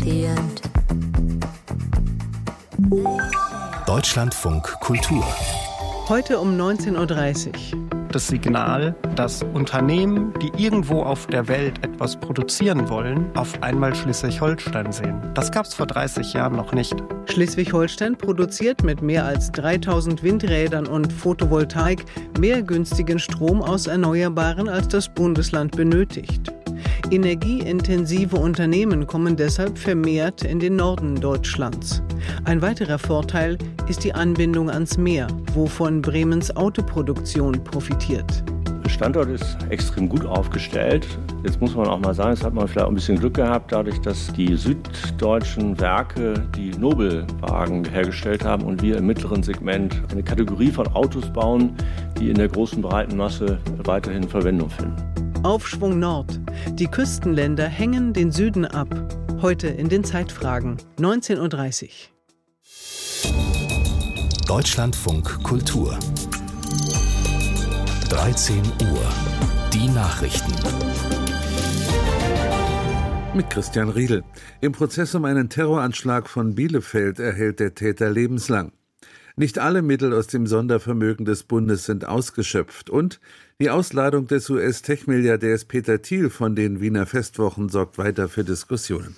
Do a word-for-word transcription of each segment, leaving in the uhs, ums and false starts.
the end. Deutschlandfunk Kultur. Heute um neunzehn Uhr dreißig. Das Signal, dass Unternehmen, die irgendwo auf der Welt etwas produzieren wollen, auf einmal Schleswig-Holstein sehen. Das gab es vor dreißig Jahren noch nicht. Schleswig-Holstein produziert mit mehr als dreitausend Windrädern und Photovoltaik mehr günstigen Strom aus Erneuerbaren, als das Bundesland benötigt. Energieintensive Unternehmen kommen deshalb vermehrt in den Norden Deutschlands. Ein weiterer Vorteil ist die Anbindung ans Meer, wovon Bremens Autoproduktion profitiert. Der Standort ist extrem gut aufgestellt. Jetzt muss man auch mal sagen, es hat man vielleicht auch ein bisschen Glück gehabt, dadurch, dass die süddeutschen Werke die Nobelwagen hergestellt haben und wir im mittleren Segment eine Kategorie von Autos bauen, die in der großen breiten Masse weiterhin Verwendung finden. Aufschwung Nord. Die Küstenländer hängen den Süden ab. Heute in den Zeitfragen, neunzehn Uhr dreißig. Deutschlandfunk Kultur. dreizehn Uhr. Die Nachrichten. Mit Christian Riedel. Im Prozess um einen Terroranschlag von Bielefeld erhält der Täter lebenslang. Nicht alle Mittel aus dem Sondervermögen des Bundes sind ausgeschöpft und die Ausladung des U S-Tech-Milliardärs Peter Thiel von den Wiener Festwochen sorgt weiter für Diskussionen.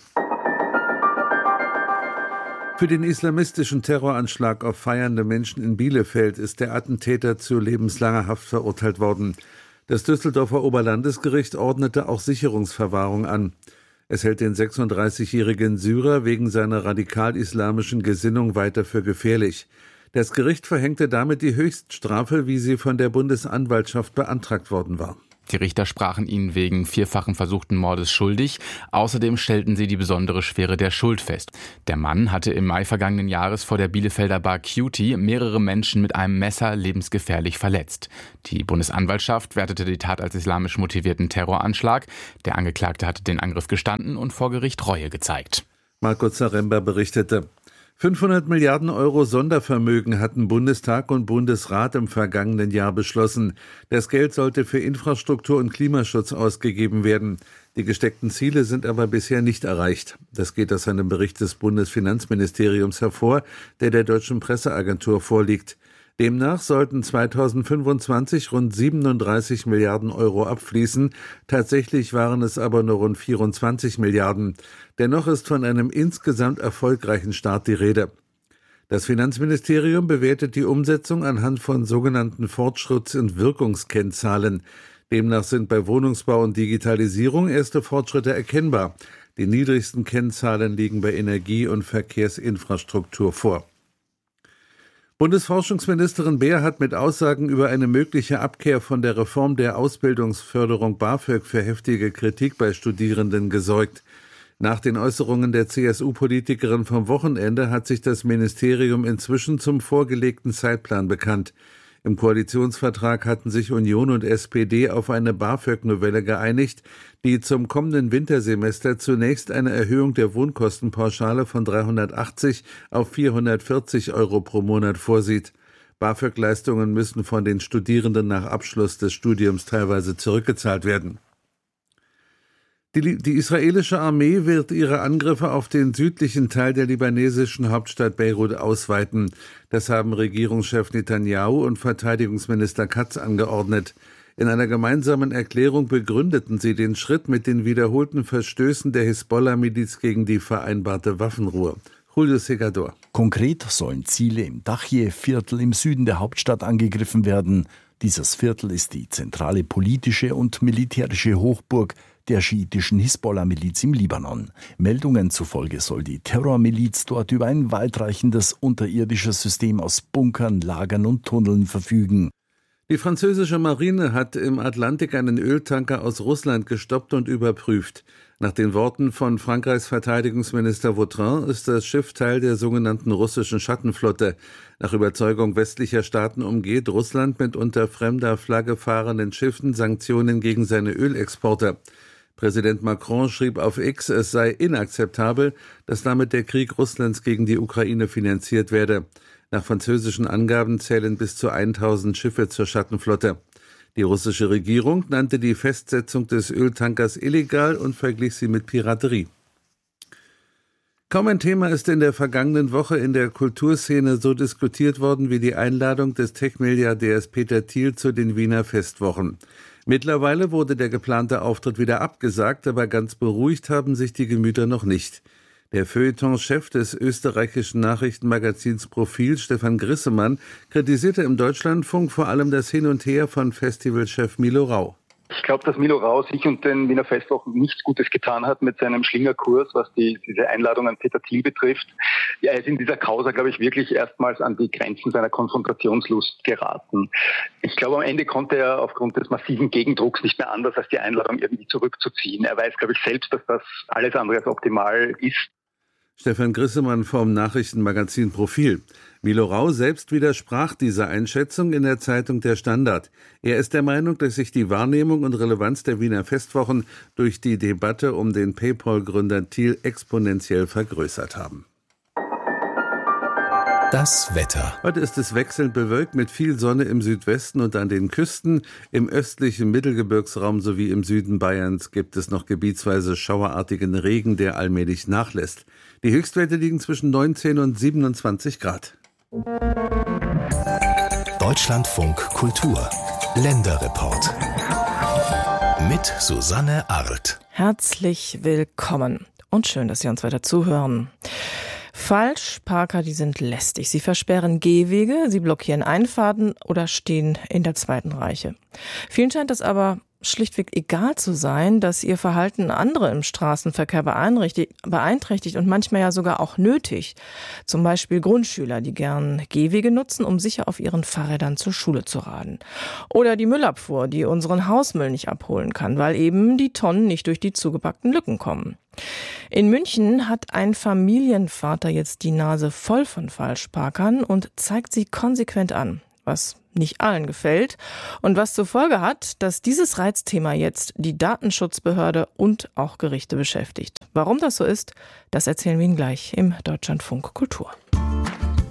Für den islamistischen Terroranschlag auf feiernde Menschen in Bielefeld ist der Attentäter zu lebenslanger Haft verurteilt worden. Das Düsseldorfer Oberlandesgericht ordnete auch Sicherungsverwahrung an. Es hält den sechsunddreißigjährigen Syrer wegen seiner radikal-islamischen Gesinnung weiter für gefährlich. Das Gericht verhängte damit die Höchststrafe, wie sie von der Bundesanwaltschaft beantragt worden war. Die Richter sprachen ihn wegen vierfachen versuchten Mordes schuldig. Außerdem stellten sie die besondere Schwere der Schuld fest. Der Mann hatte im Mai vergangenen Jahres vor der Bielefelder Bar Cutie mehrere Menschen mit einem Messer lebensgefährlich verletzt. Die Bundesanwaltschaft wertete die Tat als islamisch motivierten Terroranschlag. Der Angeklagte hatte den Angriff gestanden und vor Gericht Reue gezeigt. Marco Zaremba berichtete. fünfhundert Milliarden Euro Sondervermögen hatten Bundestag und Bundesrat im vergangenen Jahr beschlossen. Das Geld sollte für Infrastruktur und Klimaschutz ausgegeben werden. Die gesteckten Ziele sind aber bisher nicht erreicht. Das geht aus einem Bericht des Bundesfinanzministeriums hervor, der der Deutschen Presseagentur vorliegt. Demnach sollten zweitausendfünfundzwanzig rund siebenunddreißig Milliarden Euro abfließen. Tatsächlich waren es aber nur rund vierundzwanzig Milliarden. Dennoch ist von einem insgesamt erfolgreichen Start die Rede. Das Finanzministerium bewertet die Umsetzung anhand von sogenannten Fortschritts- und Wirkungskennzahlen. Demnach sind bei Wohnungsbau und Digitalisierung erste Fortschritte erkennbar. Die niedrigsten Kennzahlen liegen bei Energie- und Verkehrsinfrastruktur vor. Bundesforschungsministerin Beer hat mit Aussagen über eine mögliche Abkehr von der Reform der Ausbildungsförderung BAföG für heftige Kritik bei Studierenden gesorgt. Nach den Äußerungen der C S U-Politikerin vom Wochenende hat sich das Ministerium inzwischen zum vorgelegten Zeitplan bekannt. Im Koalitionsvertrag hatten sich Union und S P D auf eine BAföG-Novelle geeinigt, die zum kommenden Wintersemester zunächst eine Erhöhung der Wohnkostenpauschale von dreihundertachtzig auf vierhundertvierzig Euro pro Monat vorsieht. BAföG-Leistungen müssen von den Studierenden nach Abschluss des Studiums teilweise zurückgezahlt werden. Die, die israelische Armee wird ihre Angriffe auf den südlichen Teil der libanesischen Hauptstadt Beirut ausweiten. Das haben Regierungschef Netanyahu und Verteidigungsminister Katz angeordnet. In einer gemeinsamen Erklärung begründeten sie den Schritt mit den wiederholten Verstößen der Hisbollah-Miliz gegen die vereinbarte Waffenruhe. Julio Segador. Konkret sollen Ziele im Dachje-Viertel im Süden der Hauptstadt angegriffen werden. Dieses Viertel ist die zentrale politische und militärische Hochburg der schiitischen Hisbollah-Miliz im Libanon. Meldungen zufolge soll die Terrormiliz dort über ein weitreichendes unterirdisches System aus Bunkern, Lagern und Tunneln verfügen. Die französische Marine hat im Atlantik einen Öltanker aus Russland gestoppt und überprüft. Nach den Worten von Frankreichs Verteidigungsminister Vautrin ist das Schiff Teil der sogenannten russischen Schattenflotte. Nach Überzeugung westlicher Staaten umgeht Russland mit unter fremder Flagge fahrenden Schiffen Sanktionen gegen seine Ölexporte. Präsident Macron schrieb auf X, es sei inakzeptabel, dass damit der Krieg Russlands gegen die Ukraine finanziert werde. Nach französischen Angaben zählen bis zu tausend Schiffe zur Schattenflotte. Die russische Regierung nannte die Festsetzung des Öltankers illegal und verglich sie mit Piraterie. Kaum ein Thema ist in der vergangenen Woche in der Kulturszene so diskutiert worden wie die Einladung des Tech-Milliardärs Peter Thiel zu den Wiener Festwochen. Mittlerweile wurde der geplante Auftritt wieder abgesagt, aber ganz beruhigt haben sich die Gemüter noch nicht. Der Feuilleton-Chef des österreichischen Nachrichtenmagazins Profil, Stefan Grissemann, kritisierte im Deutschlandfunk vor allem das Hin und Her von Festivalchef Milo Rau. Ich glaube, dass Milo Rau sich und den Wiener Festwochen nichts Gutes getan hat mit seinem Schlingerkurs, was die, diese Einladung an Peter Thiel betrifft. Ja, er ist in dieser Causa, glaube ich, wirklich erstmals an die Grenzen seiner Konfrontationslust geraten. Ich glaube, am Ende konnte er aufgrund des massiven Gegendrucks nicht mehr anders, als die Einladung irgendwie zurückzuziehen. Er weiß, glaube ich, selbst, dass das alles andere als optimal ist. Stefan Grissemann vom Nachrichtenmagazin Profil. Milo Rau selbst widersprach dieser Einschätzung in der Zeitung Der Standard. Er ist der Meinung, dass sich die Wahrnehmung und Relevanz der Wiener Festwochen durch die Debatte um den PayPal-Gründer Thiel exponentiell vergrößert haben. Das Wetter. Heute ist es wechselnd bewölkt mit viel Sonne im Südwesten und an den Küsten. Im östlichen Mittelgebirgsraum sowie im Süden Bayerns gibt es noch gebietsweise schauerartigen Regen, der allmählich nachlässt. Die Höchstwerte liegen zwischen neunzehn und siebenundzwanzig Grad. Deutschlandfunk Kultur. Länderreport. Mit Susanne Arlt. Herzlich willkommen und schön, dass Sie uns weiter zuhören. Falschparker, die sind lästig. Sie versperren Gehwege, sie blockieren Einfahrten oder stehen in der zweiten Reihe. Vielen scheint es aber schlichtweg egal zu sein, dass ihr Verhalten andere im Straßenverkehr beeinträchtigt und manchmal ja sogar auch nötigt. Zum Beispiel Grundschüler, die gern Gehwege nutzen, um sicher auf ihren Fahrrädern zur Schule zu radeln. Oder die Müllabfuhr, die unseren Hausmüll nicht abholen kann, weil eben die Tonnen nicht durch die zugepackten Lücken kommen. In München hat ein Familienvater jetzt die Nase voll von Falschparkern und zeigt sie konsequent an, was nicht allen gefällt und was zur Folge hat, dass dieses Reizthema jetzt die Datenschutzbehörde und auch Gerichte beschäftigt. Warum das so ist, das erzählen wir Ihnen gleich im Deutschlandfunk Kultur.